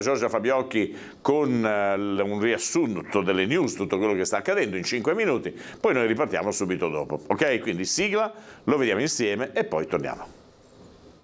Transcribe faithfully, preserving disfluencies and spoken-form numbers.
Giorgia Fabiocchi con uh, un riassunto delle news, tutto quello che sta accadendo in cinque minuti, poi noi ripartiamo subito dopo, ok? Quindi sigla, lo vediamo insieme e poi torniamo.